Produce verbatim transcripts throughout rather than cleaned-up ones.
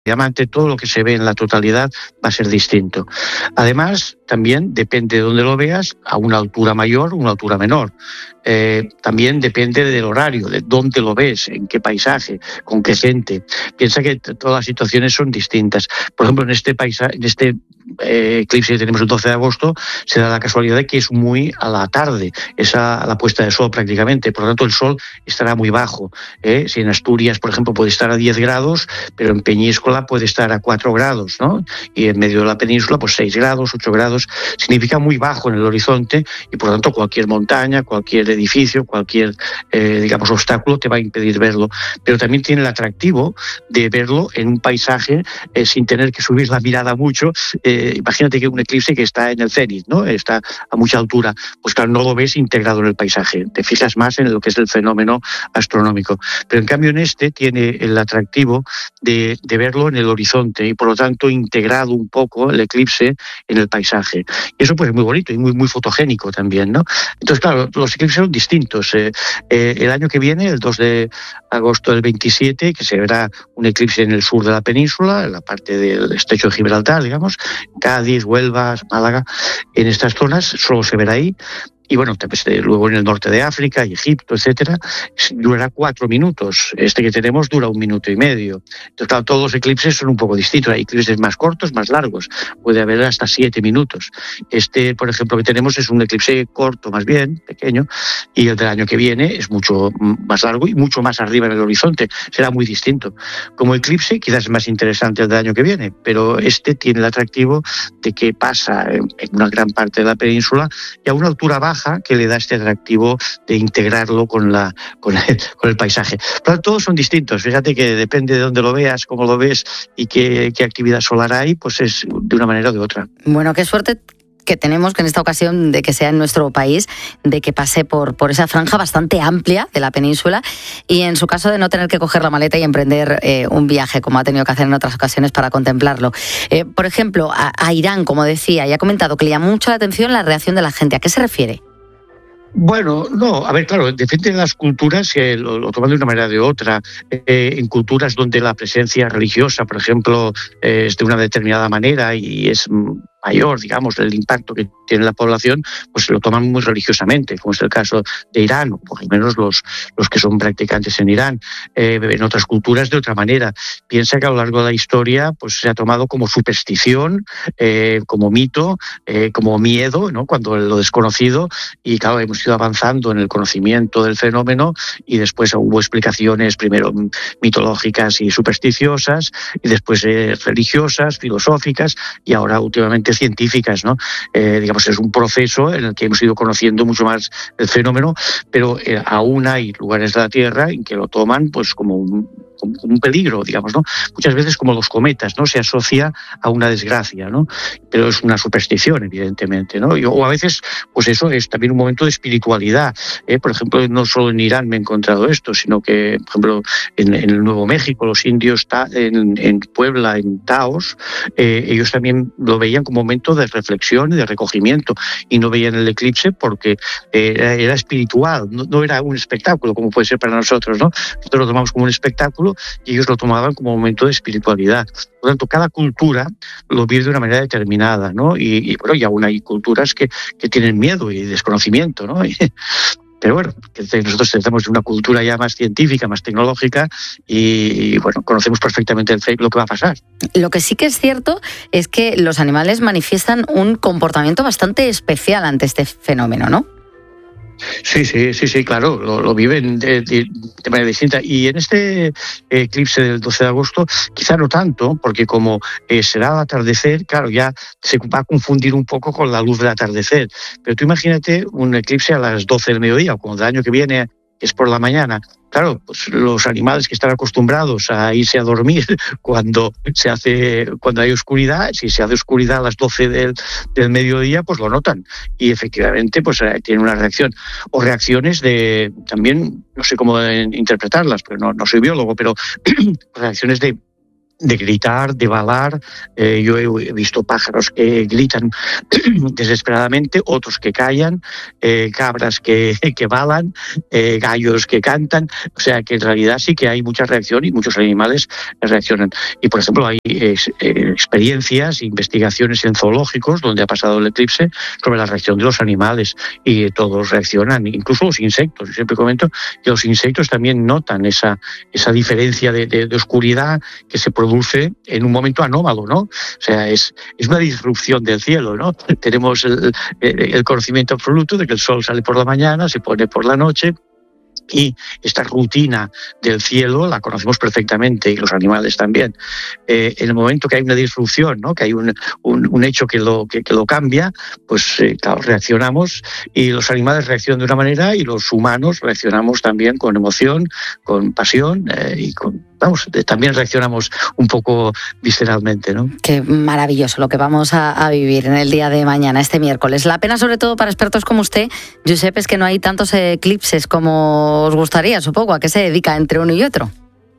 diamante, todo lo que se ve en la totalidad va a ser distinto. Además, también depende de dónde lo veas, a una altura mayor o una altura menor. Eh, también depende del horario, de dónde lo ves, en qué paisaje, con qué gente. Piensa que t- todas las situaciones son distintas. Por ejemplo, en este paisaje, en este eh, eclipse que tenemos el doce de agosto, se da la casualidad de que es muy a la tarde, es a, a la puesta de sol prácticamente. Por lo tanto, el sol estará muy bajo. ¿eh? Si en Asturias, por ejemplo, puede estar a diez grados, pero en Peñíscola puede estar a cuatro grados, ¿no? Y en medio de la península, pues seis grados, ocho grados, significa muy bajo en el horizonte y por lo tanto cualquier montaña, cualquier edificio, cualquier, eh, digamos, obstáculo te va a impedir verlo. Pero también tiene el atractivo de verlo en un paisaje eh, sin tener que subir la mirada mucho. Eh, imagínate que un eclipse que está en el cenit, ¿no? Está a mucha altura, pues claro, no lo ves integrado en el paisaje, te fijas más en lo que es el fenómeno astronómico. Pero en cambio en este tiene el atractivo de, de verlo en el horizonte y por lo tanto integrado un poco el eclipse en el paisaje. Y eso pues es muy bonito y muy, muy fotogénico también, ¿no? Entonces claro, los eclipses son distintos. Eh, eh, el año que viene, el dos de agosto del veintisiete, que se verá un eclipse en el sur de la península, en la parte del estrecho de Gibraltar, digamos, Cádiz, Huelva, Málaga, en estas zonas solo se verá ahí. Y bueno, pues, luego en el norte de África, y Egipto, etcétera, durará cuatro minutos. Este que tenemos dura un minuto y medio. Entonces, claro, todos los eclipses son un poco distintos. Hay eclipses más cortos, más largos. Puede haber hasta siete minutos. Este, por ejemplo, que tenemos es un eclipse corto, más bien, pequeño, y el del año que viene es mucho más largo y mucho más arriba en el horizonte. Será muy distinto. Como eclipse, quizás es más interesante el del año que viene, pero este tiene el atractivo de que pasa en una gran parte de la península y a una altura baja que le da este atractivo de integrarlo con, la, con, el, con el paisaje. Pero todos son distintos. Fíjate que depende de dónde lo veas, cómo lo ves y qué, qué actividad solar hay, pues es de una manera o de otra. Bueno, qué suerte que tenemos que en esta ocasión de que sea en nuestro país, de que pase por, por esa franja bastante amplia de la península y en su caso de no tener que coger la maleta y emprender eh, un viaje como ha tenido que hacer en otras ocasiones para contemplarlo. Eh, por ejemplo, a, a Irán, como decía, y ha comentado que le llamó mucho la atención la reacción de la gente. ¿A qué se refiere? Bueno, no, a ver, claro, depende de las culturas, eh, lo, lo toman de una manera o de otra. Eh, en culturas donde la presencia religiosa, por ejemplo, eh, es de una determinada manera y es mayor, digamos, el impacto que tiene la población, pues lo toman muy religiosamente, como es el caso de Irán, o por lo menos los, los que son practicantes en Irán. Eh, en otras culturas de otra manera. Piensa que a lo largo de la historia pues se ha tomado como superstición, eh, como mito, eh, como miedo, ¿no? Cuando lo desconocido, y claro, hemos ido avanzando en el conocimiento del fenómeno y después hubo explicaciones primero mitológicas y supersticiosas y después eh, religiosas, filosóficas y ahora últimamente científicas, ¿no? Eh, digamos, es un proceso en el que hemos ido conociendo mucho más el fenómeno, pero eh, aún hay lugares de la Tierra en que lo toman pues como un, como un peligro, digamos, ¿no? Muchas veces como los cometas, ¿no? Se asocia a una desgracia, ¿no? Pero es una superstición, evidentemente, ¿no? Y, o a veces, pues eso es también un momento de espiritualidad, ¿eh? Por ejemplo, no solo en Irán me he encontrado esto, sino que, por ejemplo, en, en el Nuevo México, los indios ta, en, en Puebla, en Taos, eh, ellos también lo veían como momento de reflexión y de recogimiento y no veían el eclipse porque eh, era, era espiritual, no, no era un espectáculo como puede ser para nosotros, ¿no? Nosotros lo tomamos como un espectáculo y ellos lo tomaban como momento de espiritualidad. Por lo tanto, cada cultura lo vive de una manera determinada, ¿no? Y, y bueno, y aún hay culturas que, que tienen miedo y desconocimiento, ¿no? Y, pero bueno, que nosotros tenemos una cultura ya más científica, más tecnológica y, y bueno, conocemos perfectamente el, lo que va a pasar. Lo que sí que es cierto es que los animales manifiestan un comportamiento bastante especial ante este fenómeno, ¿no? Sí, sí, sí, sí, claro, lo, lo viven de, de, de manera distinta. Y en este eclipse del doce de agosto, quizá no tanto, porque como eh, será al atardecer, claro, ya se va a confundir un poco con la luz del atardecer. Pero tú imagínate un eclipse a las doce del mediodía, o como el año que viene es por la mañana. Claro, pues los animales que están acostumbrados a irse a dormir cuando se hace, cuando hay oscuridad, si se hace oscuridad a las doce del, del mediodía, pues lo notan. Y efectivamente, pues tienen una reacción. O reacciones de, también, no sé cómo interpretarlas, porque no, no soy biólogo, pero reacciones de de gritar, de balar. Eh, yo he visto pájaros que gritan desesperadamente, otros que callan, eh, cabras que, que balan, eh, gallos que cantan. O sea que en realidad sí que hay mucha reacción y muchos animales reaccionan. Y por ejemplo hay eh, experiencias, investigaciones en zoológicos donde ha pasado el eclipse sobre la reacción de los animales y todos reaccionan, incluso los insectos. Yo siempre comento que los insectos también notan esa, esa diferencia de, de, de oscuridad que se produce en un momento anómalo, ¿no? O sea, es, es una disrupción del cielo, ¿no? Tenemos el, el conocimiento absoluto de que el sol sale por la mañana, se pone por la noche, y esta rutina del cielo la conocemos perfectamente, y los animales también. Eh, en el momento que hay una disrupción, ¿no? Que hay un, un, un hecho que lo, que, que lo cambia, pues eh, claro, reaccionamos, y los animales reaccionan de una manera y los humanos reaccionamos también con emoción, con pasión eh, y con, vamos, eh, también reaccionamos un poco visceralmente, ¿no? Qué maravilloso lo que vamos a, a vivir en el día de mañana, este miércoles. La pena, sobre todo para expertos como usted, Josep, es que no hay tantos eclipses como os gustaría, supongo. ¿A qué se dedica entre uno y otro?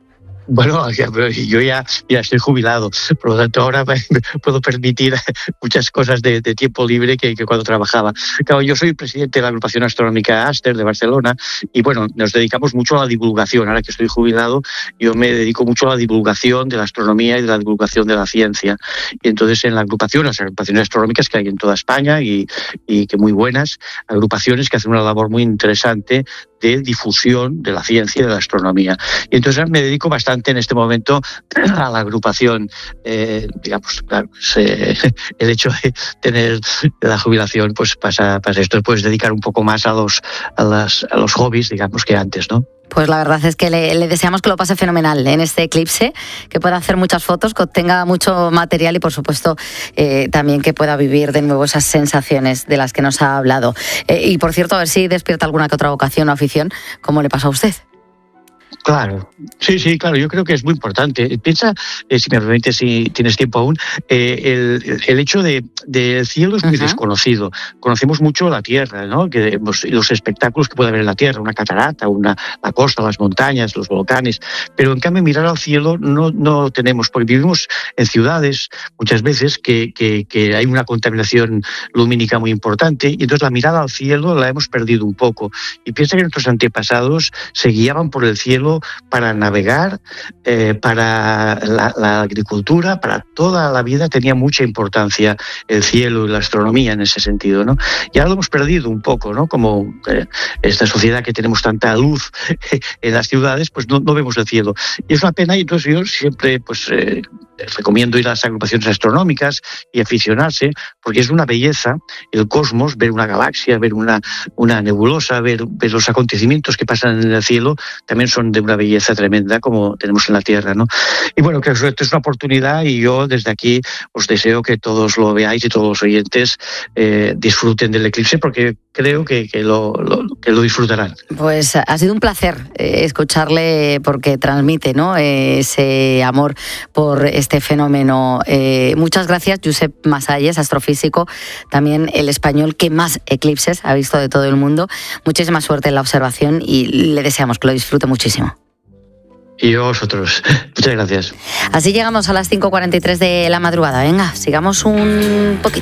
Bueno, yo ya, ya estoy jubilado, por lo tanto ahora me puedo permitir muchas cosas de, de tiempo libre que, que cuando trabajaba. Claro, yo soy presidente de la agrupación astronómica Aster de Barcelona y bueno, nos dedicamos mucho a la divulgación. Ahora que estoy jubilado, yo me dedico mucho a la divulgación de la astronomía y de la divulgación de la ciencia. Y entonces en la agrupación, las agrupaciones astronómicas que hay en toda España y, y que muy buenas, agrupaciones que hacen una labor muy interesante de difusión de la ciencia y de la astronomía. Y entonces me dedico bastante en este momento a la agrupación. Eh, digamos, claro, se, el hecho de tener la jubilación, pues pasa, pasa esto, puedes dedicar un poco más a los, a las, a los hobbies, digamos, que antes, ¿no? Pues la verdad es que le, le deseamos que lo pase fenomenal en este eclipse, que pueda hacer muchas fotos, que obtenga mucho material y, por supuesto, eh, también que pueda vivir de nuevo esas sensaciones de las que nos ha hablado. Eh, y, por cierto, a ver si despierta alguna que otra vocación o afición, como le pasa a usted. Claro, sí, sí, claro, yo creo que es muy importante. Piensa, eh, si me permite, si tienes tiempo aún, eh, el, el hecho de, del cielo es muy uh-huh. desconocido. Conocemos mucho la Tierra, ¿no? Que, los, los espectáculos que puede haber en la Tierra, una catarata, una, la costa, las montañas, los volcanes, pero en cambio mirar al cielo no, no tenemos, porque vivimos en ciudades muchas veces que, que, que hay una contaminación lumínica muy importante, y entonces la mirada al cielo la hemos perdido un poco. Y piensa que nuestros antepasados se guiaban por el cielo para navegar, eh, para la, la agricultura, para toda la vida tenía mucha importancia el cielo y la astronomía en ese sentido, ¿no? Y ahora lo hemos perdido un poco, ¿no? Como eh, esta sociedad que tenemos tanta luz en las ciudades, pues no, no vemos el cielo. Y es una pena, y entonces yo siempre pues eh, recomiendo ir a las agrupaciones astronómicas y aficionarse, porque es una belleza el cosmos, ver una galaxia, ver una, una nebulosa, ver, ver los acontecimientos que pasan en el cielo, también son de una belleza tremenda como tenemos en la Tierra, ¿no? Y bueno, que esto es una oportunidad, y yo desde aquí os deseo que todos lo veáis y todos los oyentes eh, disfruten del eclipse, porque creo que, que, lo, lo, que lo disfrutarán. Pues ha sido un placer eh, escucharle, porque transmite, ¿no?, eh, ese amor por este fenómeno. Eh, muchas gracias, Josep Masalles, astrofísico, también el español que más eclipses ha visto de todo el mundo. Muchísima suerte en la observación y le deseamos que lo disfrute muchísimo. Y a vosotros. Muchas gracias. Así llegamos a las cinco cuarenta y tres de la madrugada. Venga, sigamos un poquito.